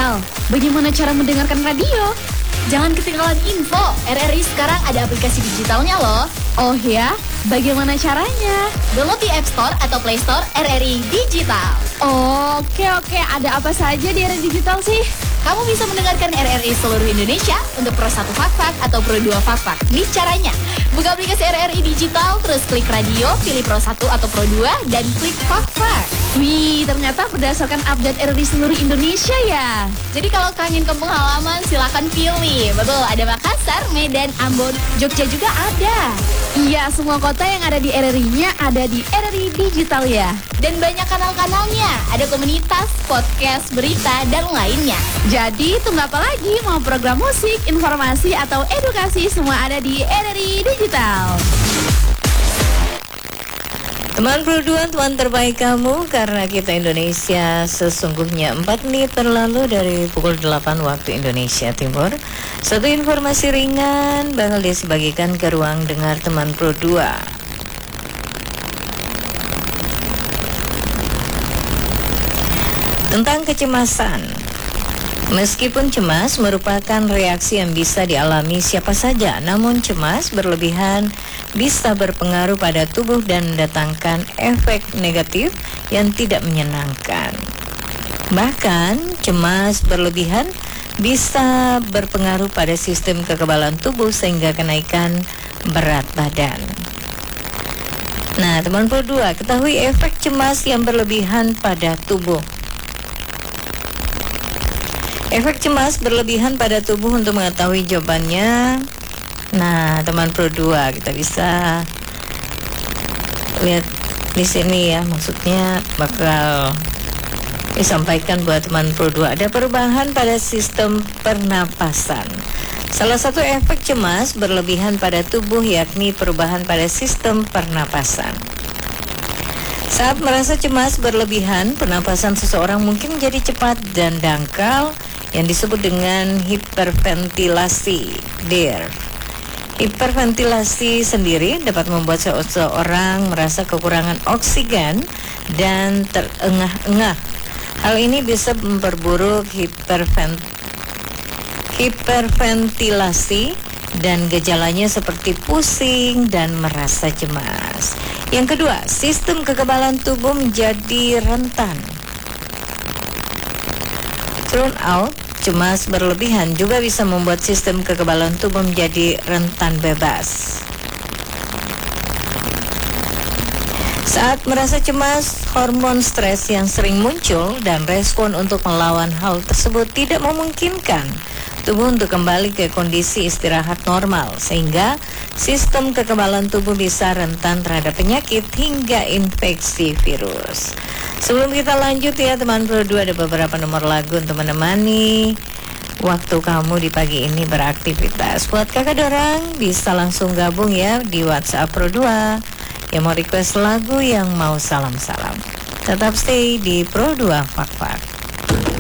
digital, bagaimana cara mendengarkan radio? Jangan ketinggalan info, RRI sekarang ada aplikasi digitalnya loh. Oh ya, bagaimana caranya? Download di App Store atau Play Store RRI Digital. Oke, ada apa saja di RRI Digital sih? Kamu bisa mendengarkan RRI seluruh Indonesia untuk Pro 1 Fakfak atau Pro 2 Fakfak. Nih caranya, buka aplikasi RRI Digital, terus klik radio, pilih Pro 1 atau Pro 2, dan klik Fakfak. Wih, ternyata berdasarkan update RRI seluruh Indonesia ya. Jadi kalau kangen kampung halaman, silakan pilih. Betul, ada Makassar, Medan, Ambon, Jogja juga ada. Iya, semua kota yang ada di RRI-nya ada di RRI Digital ya. Dan banyak kanal-kanalnya, ada komunitas, podcast, berita, dan lainnya. Jadi tunggu apa lagi? Mau program musik, informasi, atau edukasi, semua ada di RRI Digital. Teman Pro2, teman terbaik kamu, karena kita Indonesia sesungguhnya 4 menit terlalu dari pukul 8 waktu Indonesia Timur. Satu informasi ringan bakal dibagikan ke ruang dengar teman Pro2. Tentang kecemasan. Meskipun cemas merupakan reaksi yang bisa dialami siapa saja, namun cemas berlebihan bisa berpengaruh pada tubuh dan mendatangkan efek negatif yang tidak menyenangkan. Bahkan, cemas berlebihan bisa berpengaruh pada sistem kekebalan tubuh sehingga kenaikan berat badan. Nah, teman Pro2, ketahui efek cemas yang berlebihan pada tubuh. Efek cemas berlebihan pada tubuh, untuk mengetahui jawabannya. Nah, teman Pro2, kita bisa lihat di sini ya. Maksudnya bakal disampaikan buat teman Pro2. Ada perubahan pada sistem pernapasan. Salah satu efek cemas berlebihan pada tubuh yakni perubahan pada sistem pernapasan. Saat merasa cemas berlebihan, pernapasan seseorang mungkin menjadi cepat dan dangkal, yang disebut dengan hiperventilasi, DER. Hiperventilasi sendiri dapat membuat seseorang merasa kekurangan oksigen dan terengah-engah. Hal ini bisa memperburuk hiperventilasi dan gejalanya seperti pusing dan merasa cemas. Yang kedua, sistem kekebalan tubuh menjadi rentan. Turn out, cemas berlebihan juga bisa membuat sistem kekebalan tubuh menjadi rentan bebas. Saat merasa cemas, hormon stres yang sering muncul dan respon untuk melawan hal tersebut tidak memungkinkan tubuh untuk kembali ke kondisi istirahat normal, sehingga sistem kekebalan tubuh bisa rentan terhadap penyakit hingga infeksi virus. Sebelum kita lanjut ya teman Pro2, ada beberapa nomor lagu untuk menemani waktu kamu di pagi ini beraktivitas. Buat kakak dorang bisa langsung gabung ya di WhatsApp Pro2 yang mau request lagu, yang mau salam-salam. Tetap stay di Pro2 Fakfak.